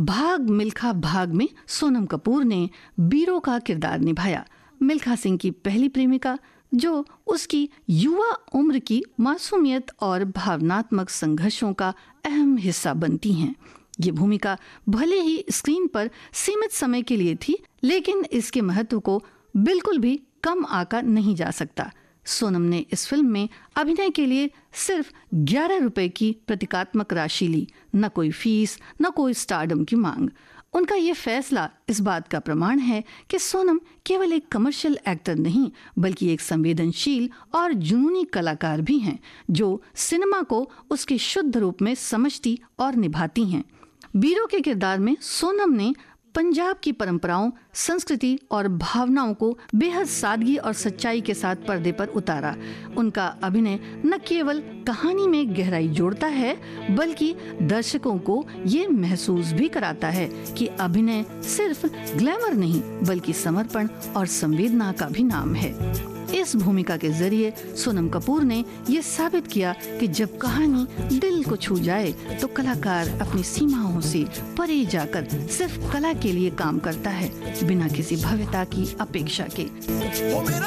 भाग मिल्खा भाग में सोनम कपूर ने बीरो का किरदार निभाया। मिल्खा सिंह की पहली प्रेमिका, जो उसकी युवा उम्र की मासूमियत और भावनात्मक संघर्षों का अहम हिस्सा बनती हैं। ये भूमिका भले ही स्क्रीन पर सीमित समय के लिए थी, लेकिन इसके महत्व को बिल्कुल भी कम आंका नहीं जा सकता। सोनम ने इस फिल्म में अभिनय के लिए सिर्फ 11 रुपए की प्रतीकात्मक राशि ली, न कोई फीस, न कोई स्टारडम की मांग। उनका ये फैसला इस बात का प्रमाण है कि सोनम केवल एक कमर्शियल एक्टर नहीं, बल्कि एक संवेदनशील और जुनूनी कलाकार भी हैं, जो सिनेमा को उसके शुद्ध रूप में समझती और निभाती हैं। बीरो के किरदार में सोनम ने पंजाब की परंपराओं, संस्कृति और भावनाओं को बेहद सादगी और सच्चाई के साथ पर्दे पर उतारा। उनका अभिनय न केवल कहानी में गहराई जोड़ता है, बल्कि दर्शकों को ये महसूस भी कराता है कि अभिनय सिर्फ ग्लैमर नहीं, बल्कि समर्पण और संवेदना का भी नाम है। इस भूमिका के जरिए सोनम कपूर ने ये साबित किया कि जब कहानी दिल को छू जाए तो कलाकार अपनी सीमाओं से परे जाकर सिर्फ कला के लिए काम करता है, बिना किसी भव्यता की अपेक्षा के।